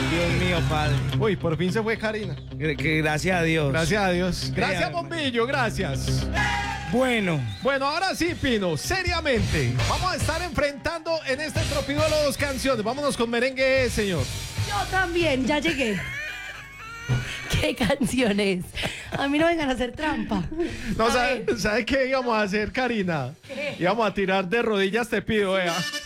Dios mío, padre. Uy, por fin se fue Karina. Que gracias a Dios. Gracias a Dios. Gracias, Créame. Bombillo, gracias. Bueno, Bueno, ahora sí, Pino, seriamente. Vamos a estar enfrentando en este Tropiduelo dos canciones. Vámonos con merengue, señor. Yo también, ya llegué. ¿Qué canciones? A mí no vengan a hacer trampa. No, A ver. ¿sabe qué íbamos a hacer, Karina? ¿Qué? Íbamos a tirar de rodillas, te pido, vea.